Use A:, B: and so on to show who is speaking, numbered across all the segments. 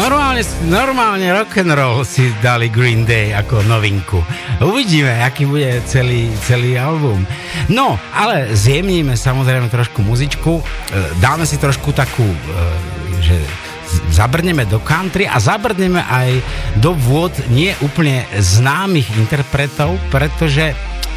A: Normálne rock'n'roll si dali Green Day ako novinku. Uvidíme, aký bude celý album. No, ale zjemníme samozrejme trošku muzičku. Dáme si trošku takú, že zabrneme do country a zabrneme aj do vôd nie úplne známych interpretov, pretože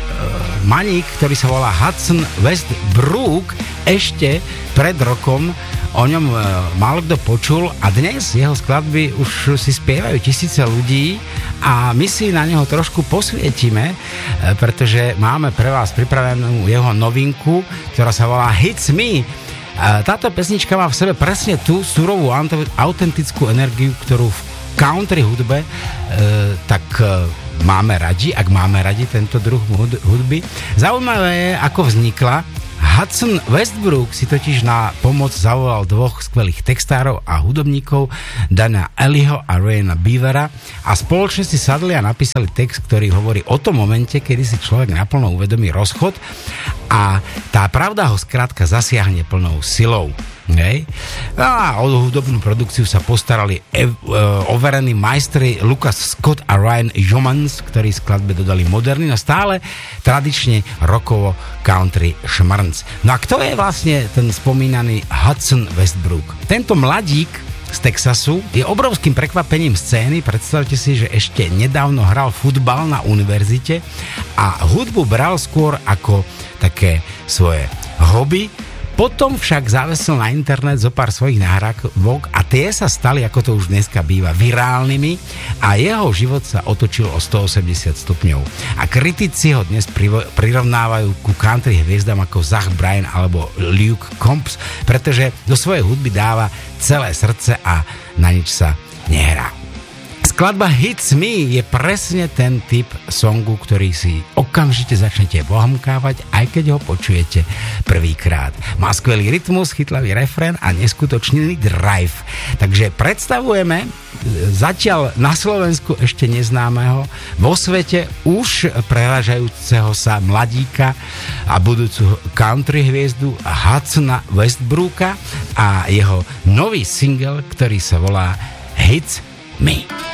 A: maník, ktorý sa volá Hudson Westbrook, ešte pred rokom o ňom málo kto počul a dnes jeho skladby už si spievajú tisíce ľudí a my si na neho trošku posvietime, pretože máme pre vás pripravenú jeho novinku, ktorá sa volá Hits Me. Táto pesnička má v sebe presne tú surovú autentickú energiu, ktorú v country hudbe tak máme radi, ak máme radi tento druh hudby. Zaujímavé je, ako vznikla. Hudson Westbrook si totiž na pomoc zavolal dvoch skvelých textárov a hudobníkov, Dana Ellieho a Ryana Beavera, a spoločne si sadli a napísali text, ktorý hovorí o tom momente, kedy si človek naplno uvedomí rozchod a tá pravda ho skrátka zasiahne plnou silou. Hej. A o hudobnú produkciu sa postarali overení majstri Lucas Scott a Ryan Jomans, ktorí skladbe dodali moderný, no stále tradične rockovo country šmrnc. No a kto je vlastne ten spomínaný Hudson Westbrook? Tento mladík z Texasu je obrovským prekvapením scény. Predstavte si, že ešte nedávno hral futbal na univerzite a hudbu bral skôr ako také svoje hobby. Potom však zavesil na internet zo pár svojich nahrávok a tie sa stali, ako to už dneska býva, virálnymi a jeho život sa otočil o 180 stupňov. A kritici ho dnes prirovnávajú ku country hviezdam ako Zach Bryan alebo Luke Combs, pretože do svojej hudby dáva celé srdce a na nič sa nehrá. Skladba Hits Me je presne ten typ songu, ktorý si okamžite začnete bohomkávať, aj keď ho počujete prvýkrát. Má skvelý rytmus, chytlavý refrén a neskutočný drive. Takže predstavujeme zatiaľ na Slovensku ešte neznámeho, vo svete už preražajúceho sa mladíka a budúcu country hviezdu Hudsona Westbrooka a jeho nový single, ktorý sa volá Hits Me.